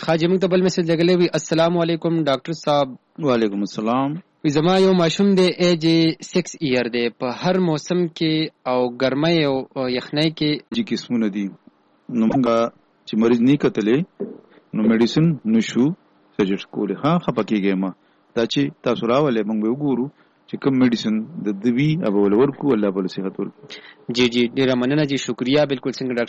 خاجه موږ ته بل میسج لګلې وی السلام علیکم ډاکټر صاحب. وعلیکم السلام. وی زما یو ماشوم دی ایج 6 ایئر دی په هر موسم کې او ګرمۍ او یخنۍ کې جی قسمونه دي نو موږ چې مریض نه کتلې نو میډیسن نشو سجست کوله. ها خپکیږي ما دا چې تاسو راولې موږ وګورو چې کوم میډیسن د دوی ابو ولور کو الله بل صحت ورکړي. جی ډیره مننه جی شکریا. بالکل څنګه